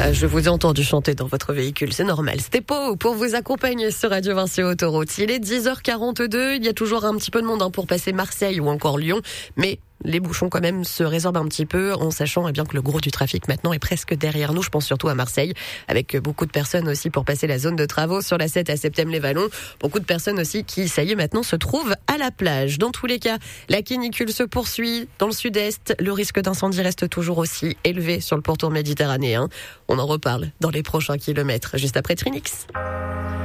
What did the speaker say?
Je vous ai entendu chanter dans votre véhicule, c'est normal. C'était Pau pour vous accompagner sur Radio Vinci Autoroute. Il est 10h42, il y a toujours un petit peu de monde pour passer Marseille ou encore Lyon, mais les bouchons quand même se résorbent un petit peu en sachant bien que le gros du trafic maintenant est presque derrière nous. Je pense surtout à Marseille, avec beaucoup de personnes aussi pour passer la zone de travaux sur la 7 à Septème-les-Vallons. Beaucoup de personnes aussi qui, ça y est, maintenant se trouvent à la plage. Dans tous les cas, la canicule se poursuit dans le sud-est. Le risque d'incendie reste toujours aussi élevé sur le pourtour méditerranéen. On en reparle dans les prochains kilomètres, juste après Trinix.